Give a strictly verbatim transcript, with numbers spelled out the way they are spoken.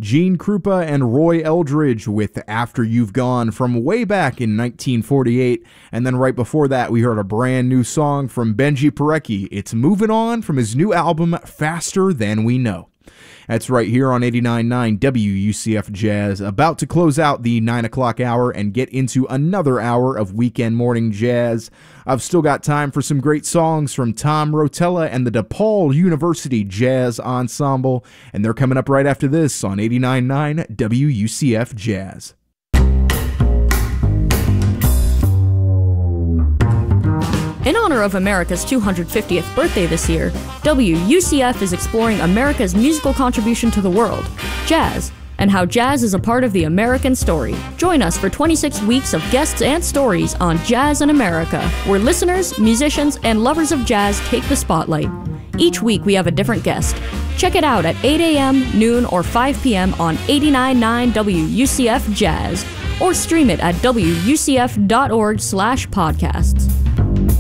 Gene Krupa and Roy Eldridge with After You've Gone from way back in nineteen forty-eight. And then right before that, we heard a brand new song from Benji Parecki. It's Moving On from his new album, Faster Than We Know. That's right here on eighty-nine point nine W U C F Jazz, about to close out the nine o'clock hour and get into another hour of weekend morning jazz. I've still got time for some great songs from Tom Rotella and the DePaul University Jazz Ensemble, and they're coming up right after this on eighty-nine point nine W U C F Jazz. In honor of America's two hundred fiftieth birthday this year, W U C F is exploring America's musical contribution to the world, jazz, and how jazz is a part of the American story. Join us for twenty-six weeks of guests and stories on Jazz in America, where listeners, musicians, and lovers of jazz take the spotlight. Each week we have a different guest. Check it out at eight a.m., noon, or five p.m. on eighty-nine point nine W U C F Jazz, or stream it at W U C F dot org slash podcasts.